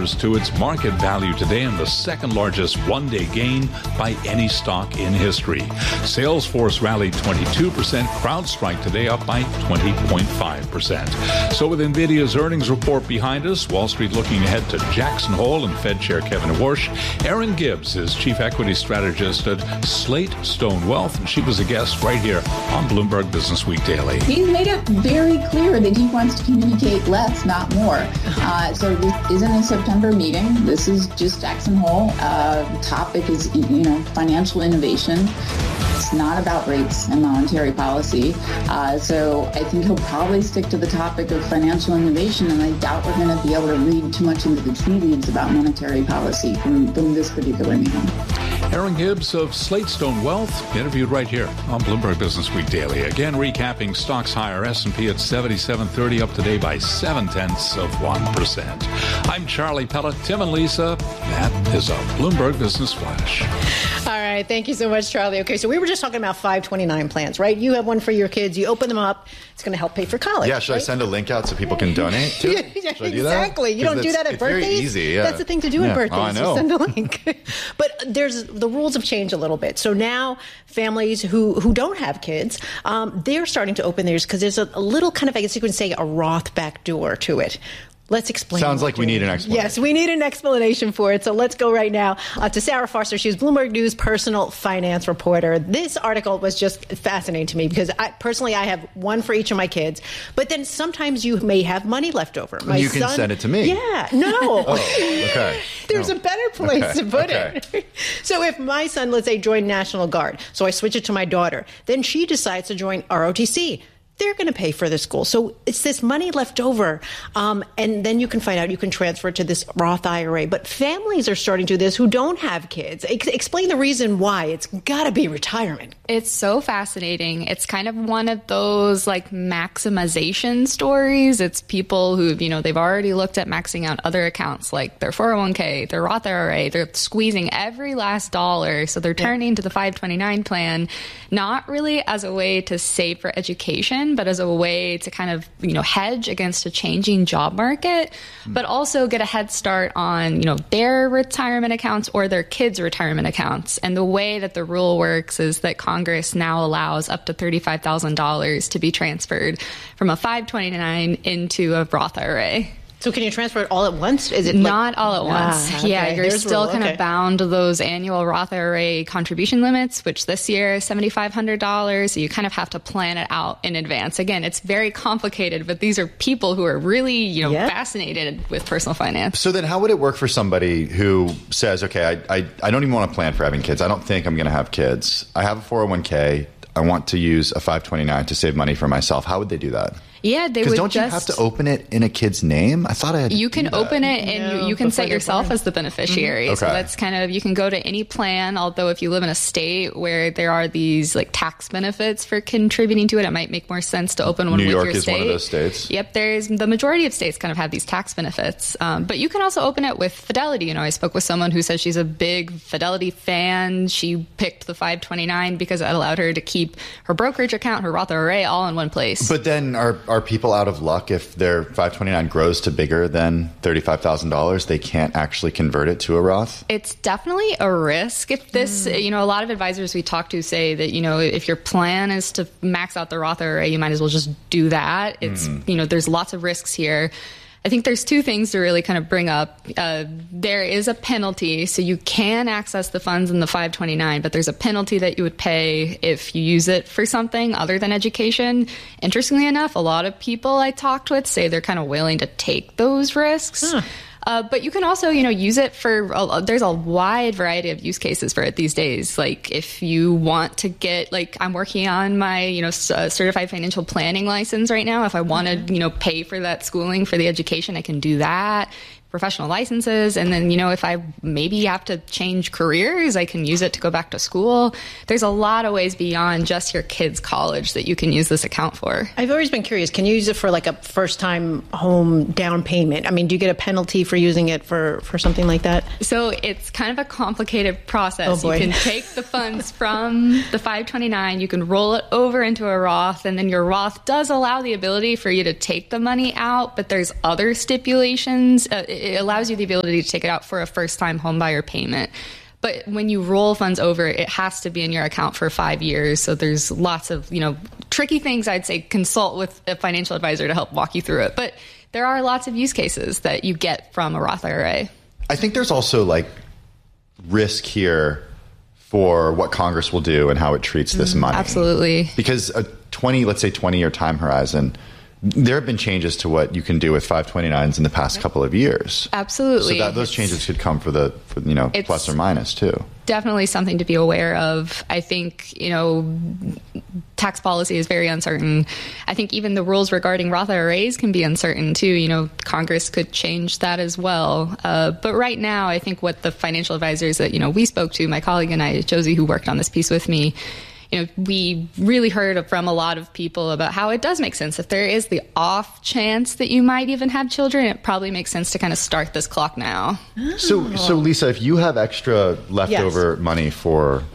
$3 to its market value today and the second largest one-day gain by any stock in history. Salesforce rallied 22%. CrowdStrike today up by 20.5%. So with NVIDIA's earnings report behind us, Wall Street looking ahead to Jackson Hole and Fed Chair Kevin Warsh. Erin Gibbs is Chief Equity Strategist at Slate Stone Wealth, and she was a guest right here on Bloomberg Business Week Daily. He's made it very clear that he wants to communicate less, not more. So this isn't a September meeting. This is just Jackson Hole. The topic is, financial innovation. It's not about rates and monetary policy. So I think he'll probably stick to the topic of financial innovation, and I doubt we're going to be able to read too much into the tea leaves about monetary policy from this particular meeting. Erin Gibbs of Slate Stone Wealth, interviewed right here on Bloomberg Business Week Daily. Again, recapping stocks higher. S&P at 77.30, up today by 0.7%. I'm Charlie Pellet, Tim and Lisa. That is a Bloomberg Business Flash. All right. Thank you so much, Charlie. Okay, so we were just talking about 529 plans, right? You have one for your kids. You open them up. It's going to help pay for college. Yeah, should I send a link out so people can donate to it? Yeah, exactly. You don't do that at birthdays? It's very easy, yeah. That's the thing to do at birthdays. Oh, I know. You send a link. But the rules have changed a little bit. So now families who don't have kids, they're starting to open theirs because there's a little kind of, I guess you could say, a Roth backdoor to it. Let's explain. Sounds like we need an explanation. Yes, we need an explanation for it. So let's go right now to Sarah Foster. She's Bloomberg News personal finance reporter. This article was just fascinating to me because I have one for each of my kids. But then sometimes you may have money left over. You can send it to me. Yeah, no. Oh, okay. There's a better place to put it. So if my son, let's say, joined National Guard, so I switch it to my daughter, then she decides to join ROTC. They're going to pay for the school. So it's this money left over. And then you can find out, you can transfer it to this Roth IRA. But families are starting to do this who don't have kids. Explain the reason why. It's got to be retirement. It's so fascinating. It's kind of one of those like maximization stories. It's people who, they've already looked at maxing out other accounts like their 401k, their Roth IRA. They're squeezing every last dollar. So they're turning to the 529 plan, not really as a way to save for education, but as a way to kind of, hedge against a changing job market, but also get a head start on, their retirement accounts or their kids' retirement accounts. And the way that the rule works is that Congress now allows up to $35,000 to be transferred from a 529 into a Roth IRA. So can you transfer it all at once? Is it not all at once? Okay. Yeah, you're still kind of bound to those annual Roth IRA contribution limits, which this year is $7,500. So you kind of have to plan it out in advance. Again, it's very complicated, but these are people who are really, fascinated with personal finance. So then how would it work for somebody who says, okay, I don't even want to plan for having kids. I don't think I'm going to have kids. I have a 401k. I want to use a 529 to save money for myself. How would they do that? Yeah, they would. Because don't you have to open it in a kid's name? I thought I had. You can open it, and you can set yourself as the beneficiary. Mm-hmm. Okay. So that's kind of, you can go to any plan. Although if you live in a state where there are these like tax benefits for contributing to it, it might make more sense to open one with your state. New York is one of those states. Yep, there's the majority of states kind of have these tax benefits. But you can also open it with Fidelity. I spoke with someone who says she's a big Fidelity fan. She picked the 529 because it allowed her to keep her brokerage account, her Roth IRA, all in one place. But then are people out of luck if their 529 grows to bigger than $35,000? They can't actually convert it to a Roth? It's definitely a risk. If this, a lot of advisors we talk to say that, if your plan is to max out the Roth IRA, you might as well just do that. It's, there's lots of risks here. I think there's two things to really kind of bring up. There is a penalty, so you can access the funds in the 529, but there's a penalty that you would pay if you use it for something other than education. Interestingly enough, a lot of people I talked with say they're kind of willing to take those risks. Huh. But you can also, use it for, there's a wide variety of use cases for it these days. Like if you want to get, I'm working on my, certified financial planning license right now. If I want to, pay for that schooling for the education, I can do that. Professional licenses. And then, if I maybe have to change careers, I can use it to go back to school. There's a lot of ways beyond just your kid's college that you can use this account for. I've always been curious. Can you use it for a first-time home down payment? I mean, do you get a penalty for using it for something like that? So it's kind of a complicated process. Oh, boy. You can take the funds from the 529, you can roll it over into a Roth, and then your Roth does allow the ability for you to take the money out, but there's other stipulations. it allows you the ability to take it out for a first-time homebuyer payment. But when you roll funds over, it has to be in your account for 5 years. So there's lots of, tricky things. I'd say consult with a financial advisor to help walk you through it. But there are lots of use cases that you get from a Roth IRA. I think there's also risk here for what Congress will do and how it treats this money. Absolutely. Because let's say 20-year time horizon, there have been changes to what you can do with 529s in the past couple of years. Absolutely. So those changes could come for plus or minus too. Definitely something to be aware of. I think, tax policy is very uncertain. I think even the rules regarding Roth IRAs can be uncertain too. Congress could change that as well. But right now, I think what the financial advisors that, we spoke to, my colleague and I, Josie, who worked on this piece with me, we really heard from a lot of people about how it does make sense. If there is the off chance that you might even have children, it probably makes sense to kind of start this clock now. So Lisa, if you have extra leftover money for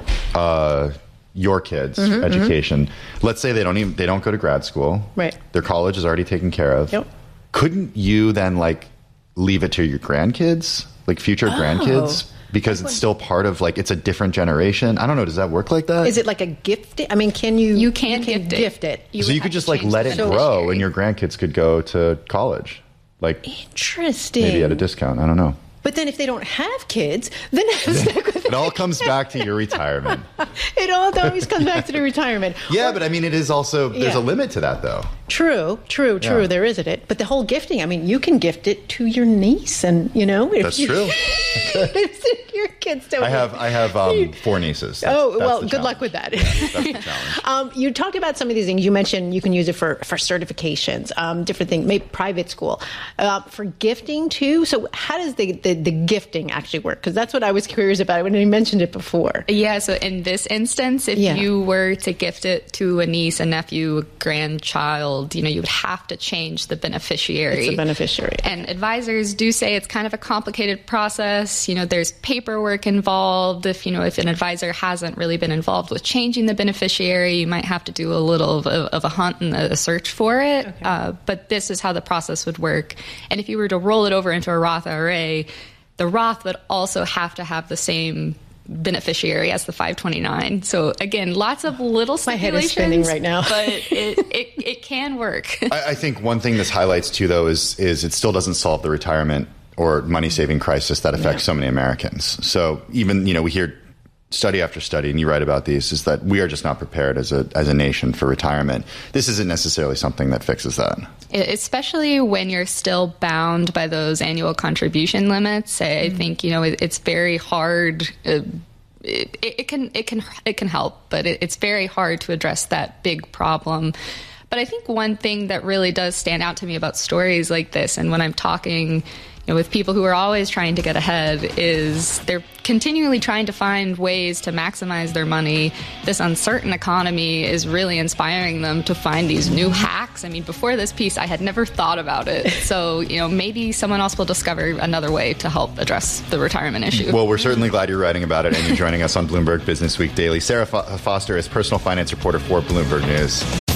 your kids' education, let's say they don't go to grad school, right? Their college is already taken care of. Yep. Couldn't you then leave it to your grandkids, future grandkids? Because it's still part of it's a different generation. I don't know. Does that work like that? Is it like a gift? I mean, can you? You can gift it. So you could just let it grow, and your grandkids could go to college. Interesting. Maybe at a discount. I don't know. But then if they don't have kids, then it all comes back to your retirement. It all always comes back to the retirement. Yeah, but I mean, it is also, there's a limit to that, though. True. Yeah. There isn't it. But the whole gifting, I mean, you can gift it to your niece and, That's true. If your kids don't. I have 4 nieces. Good luck with that. Yeah, that's the challenge. You talked about some of these things. You mentioned you can use it for certifications, different things, maybe private school. For gifting, too. So how does the gifting actually work? Because that's what I was curious about when you mentioned it before. Yeah, so in this instance, if you were to gift it to a niece, a nephew, a grandchild, you would have to change the beneficiary. It's a beneficiary. And advisors do say it's kind of a complicated process. There's paperwork involved. If an advisor hasn't really been involved with changing the beneficiary, you might have to do a little of a hunt and a search for it. Okay. But this is how the process would work. And if you were to roll it over into a Roth IRA, the Roth would also have to have the same beneficiary as the 529. So again, lots of little stipulations. My head is spinning right now. But it can work. I think one thing this highlights too, though, is it still doesn't solve the retirement or money saving crisis that affects so many Americans. So even, we hear study after study, and you write about these, is that we are just not prepared as a nation for retirement. This isn't necessarily something that fixes that. Especially when you're still bound by those annual contribution limits. I think, it's very hard. It can help, but it's very hard to address that big problem. But I think one thing that really does stand out to me about stories like this, and when I'm talking with people who are always trying to get ahead, is they're continually trying to find ways to maximize their money. This uncertain economy is really inspiring them to find these new hacks. I mean, before this piece, I had never thought about it. So, maybe someone else will discover another way to help address the retirement issue. Well, we're certainly glad you're writing about it and you're joining us on Bloomberg Business Week Daily. Sarah Foster is personal finance reporter for Bloomberg News.